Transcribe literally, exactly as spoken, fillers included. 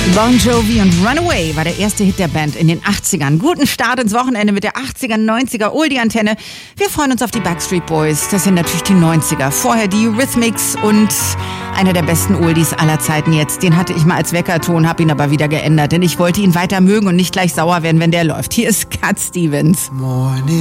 Bon Jovi und Runaway war der erste Hit der Band in den achtzigern. Guten Start ins Wochenende mit der achtziger, neunziger Oldie-Antenne. Wir freuen uns auf die Backstreet Boys. Das sind natürlich die neunziger. Vorher die Eurythmics und einer der besten Oldies aller Zeiten jetzt. Den hatte ich mal als Weckerton, habe ihn aber wieder geändert, denn ich wollte ihn weiter mögen und nicht gleich sauer werden, wenn der läuft. Hier ist Cat Stevens. Morning.